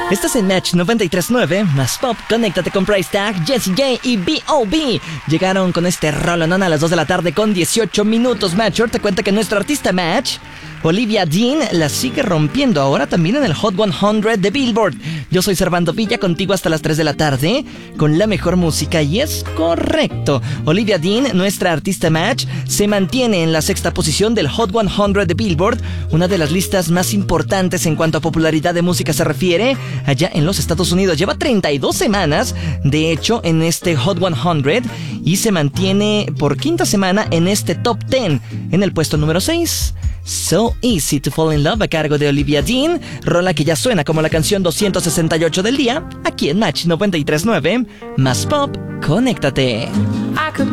Estás en Match 93.9, más pop, conéctate con Price Tag, Jessie J y B.O.B. Llegaron con este rolonón a las 2 de la tarde con 18 minutos. Matcher te cuenta que nuestra artista Match, Olivia Dean, la sigue rompiendo ahora también en el Hot 100 de Billboard. Yo soy Servando Villa, contigo hasta las 3 de la tarde, con la mejor música, y es correcto. Olivia Dean, nuestra artista Match, se mantiene en la 6ª posición del Hot 100 de Billboard, una de las listas más importantes en cuanto a popularidad de música se refiere, allá en los Estados Unidos. Lleva 32 semanas, de hecho, en este Hot 100, y se mantiene por 5ª semana en este Top 10, en el puesto número 6. So Easy to Fall in Love, a cargo de Olivia Dean, rola que ya suena como la canción 268 del día, aquí en Match 93.9, más pop, conéctate. I could